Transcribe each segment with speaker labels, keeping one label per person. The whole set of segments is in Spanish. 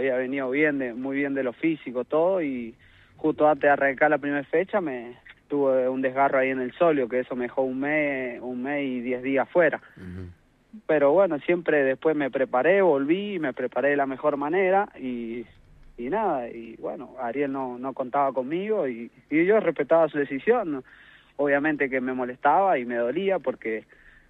Speaker 1: había venido muy bien de lo físico, todo, y justo antes de arrancar la primera fecha tuve un desgarro ahí en el sóleo, que eso me dejó un mes y 10 días fuera. Pero bueno, siempre después me preparé, volví, me preparé de la mejor manera y nada, y bueno, Ariel no contaba conmigo y yo respetaba su decisión, ¿no? Obviamente que me molestaba y me dolía porque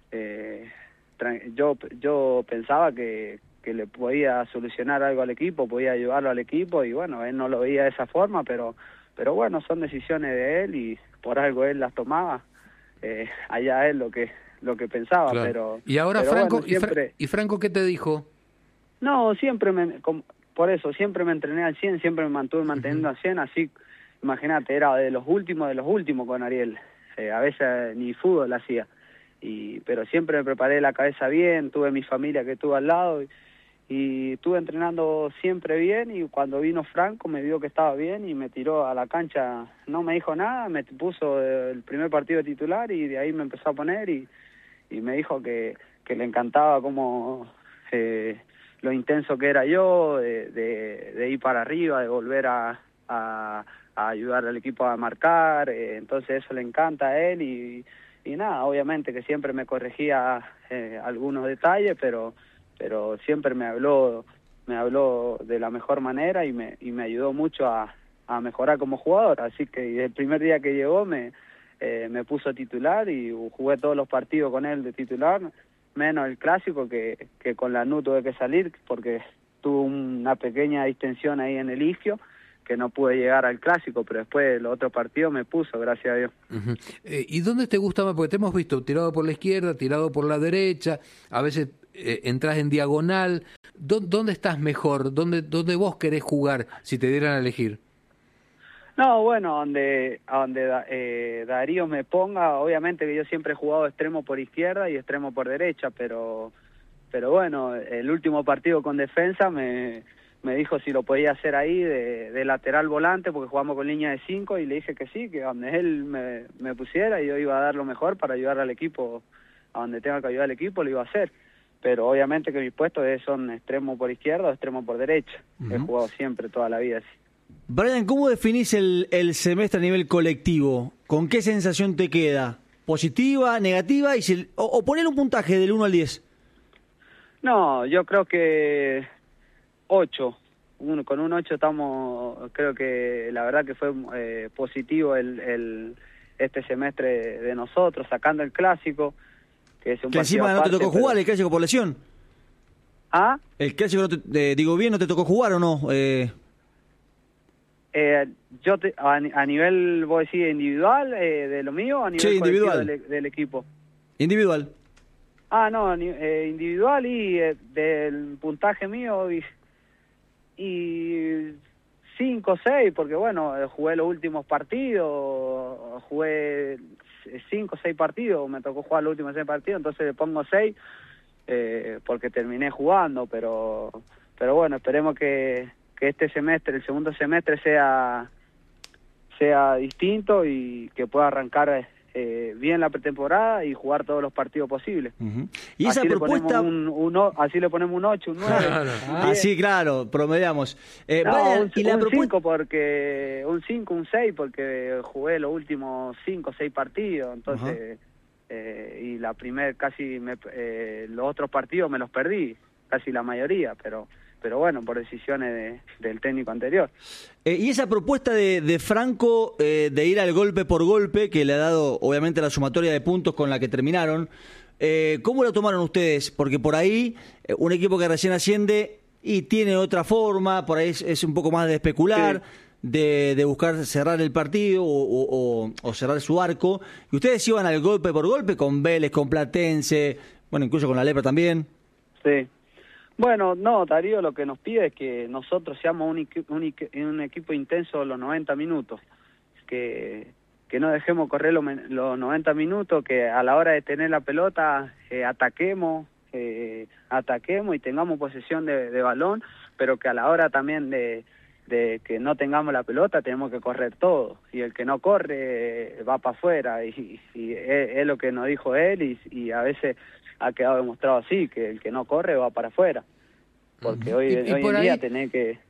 Speaker 1: yo pensaba que le podía solucionar algo al equipo, podía ayudarlo al equipo, y bueno, él no lo veía de esa forma, pero bueno, son decisiones de él y por algo él las tomaba, allá él lo que pensaba,
Speaker 2: claro.
Speaker 1: pero
Speaker 2: y ahora
Speaker 1: pero
Speaker 2: Franco,
Speaker 1: bueno, siempre...
Speaker 2: ¿y Franco qué te dijo?
Speaker 1: No, siempre por eso, siempre me entrené al 100, siempre me mantuve manteniendo al 100, así, imagínate, era de los últimos con Ariel, a veces ni fútbol hacía, pero siempre me preparé la cabeza bien, tuve mi familia que estuvo al lado, y estuve entrenando siempre bien, y cuando vino Franco me vio que estaba bien y me tiró a la cancha, no me dijo nada, me puso el primer partido titular y de ahí me empezó a poner y me dijo que le encantaba como lo intenso que era yo, de ir para arriba, de volver a ayudar al equipo a marcar, entonces eso le encanta a él y nada, obviamente que siempre me corregía algunos detalles, pero siempre me habló de la mejor manera y me ayudó mucho a mejorar como jugador, así que el primer día que llegó me puso titular y jugué todos los partidos con él de titular, menos el clásico que con Lanús tuve que salir porque tuve una pequeña distensión ahí en el isquio que no pude llegar al clásico, pero después los otros partidos me puso, gracias a Dios.
Speaker 2: ¿Y dónde te gusta más? Porque te hemos visto tirado por la izquierda, tirado por la derecha, a veces entras en diagonal. ¿Dónde estás mejor? ¿Dónde vos querés jugar si te dieran a elegir?
Speaker 1: No, bueno, a donde Darío me ponga, obviamente que yo siempre he jugado extremo por izquierda y extremo por derecha, pero bueno, el último partido con Defensa me dijo si lo podía hacer ahí de lateral volante, porque jugamos con línea de 5, y le dije que sí, que donde él me pusiera y yo iba a dar lo mejor para ayudar al equipo, a donde tenga que ayudar al equipo lo iba a hacer. Pero obviamente que mis puestos son extremo por izquierda o extremo por derecha. He jugado siempre, toda la vida así.
Speaker 3: Brian, ¿cómo definís el semestre a nivel colectivo? ¿Con qué sensación te queda? ¿Positiva, negativa? O poner un puntaje del 1 al 10.
Speaker 1: No, yo creo que 8. Con un 8 estamos, creo que la verdad que fue positivo este semestre de nosotros, sacando el clásico, que es un
Speaker 3: que encima no te tocó jugar el clásico por lesión.
Speaker 1: ¿Ah?
Speaker 3: ¿El clásico, digo bien, no te tocó jugar o no?
Speaker 1: A nivel, vos decís, individual, de lo mío, a nivel
Speaker 3: sí, individual.
Speaker 1: Del equipo.
Speaker 3: Individual.
Speaker 1: Ah, no, individual y del puntaje mío y 5 o 6, porque bueno, jugué los últimos partidos, jugué 5 o 6 partidos, me tocó jugar los últimos 6 partidos, entonces le pongo 6 porque terminé jugando, pero bueno, esperemos que este semestre, el segundo semestre sea distinto y que pueda arrancar bien la pretemporada y jugar todos los partidos posibles.
Speaker 3: Y esa
Speaker 1: así
Speaker 3: propuesta...
Speaker 1: así le ponemos un 8, un 9.
Speaker 3: Así, claro, promediamos.
Speaker 1: Brian,
Speaker 3: un
Speaker 1: 5 porque un 5, un 6 porque jugué los últimos 5 o 6 partidos, entonces y los otros partidos me los perdí, casi la mayoría, pero bueno, por decisiones del técnico anterior.
Speaker 3: Y esa propuesta de Franco de ir al golpe por golpe, que le ha dado obviamente la sumatoria de puntos con la que terminaron, ¿cómo lo tomaron ustedes? Porque por ahí un equipo que recién asciende y tiene otra forma, por ahí es un poco más de especular, sí, de buscar cerrar el partido o cerrar su arco, y ustedes iban al golpe por golpe con Vélez, con Platense, bueno, incluso con la Lepra también.
Speaker 1: Sí. Bueno, no, Darío lo que nos pide es que nosotros seamos un equipo intenso los 90 minutos, que no dejemos correr los 90 minutos, que a la hora de tener la pelota ataquemos y tengamos posesión de balón, pero que a la hora también de que no tengamos la pelota tenemos que correr todo, y el que no corre va para afuera, y es lo que nos dijo él, y a veces ha quedado demostrado así, que el que no corre va para afuera, porque hoy en día tenés que